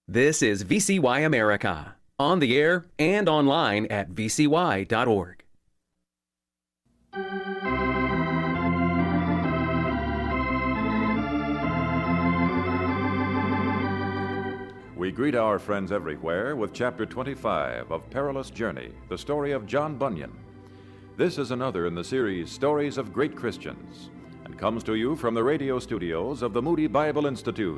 This is VCY America, on the air and online at vcy.org. We greet our friends everywhere with Chapter 25 of Perilous Journey, the story of John Bunyan. This is another in the series Stories of Great Christians, and comes to you from the radio studios of the Moody Bible Institute